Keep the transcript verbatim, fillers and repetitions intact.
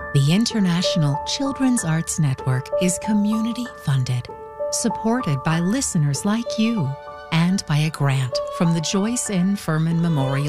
The International Children's Arts Network is community funded, supported by listeners like you, and by a grant from the Joyce N. Furman Memorial